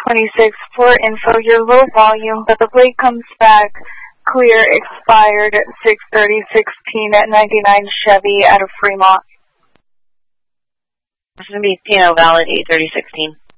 26 for info. You're low volume, but the plate comes back clear, expired at 6/30/16 at 99 Chevy out of Fremont. It's going to be P&O valid 8/30/16.